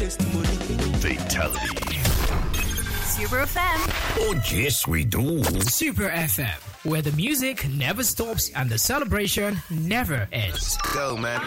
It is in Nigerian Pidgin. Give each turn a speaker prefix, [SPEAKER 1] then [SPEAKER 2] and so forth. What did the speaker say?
[SPEAKER 1] Fatality.
[SPEAKER 2] Super FM.
[SPEAKER 3] Oh, yes, we do.
[SPEAKER 4] Super FM, where the music never stops and the celebration never ends.
[SPEAKER 1] Go, man.